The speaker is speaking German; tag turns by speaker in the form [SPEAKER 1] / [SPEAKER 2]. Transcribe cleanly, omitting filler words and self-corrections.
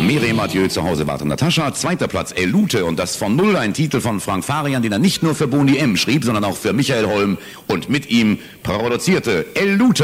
[SPEAKER 1] Miriam Mathieu, zu Hause wartet Natascha. Zweiter Platz, Elute, und das von Null, ein Titel von Frank Farian, den er nicht nur für Boni M schrieb, sondern auch für Michael Holm und mit ihm produzierte. Elute.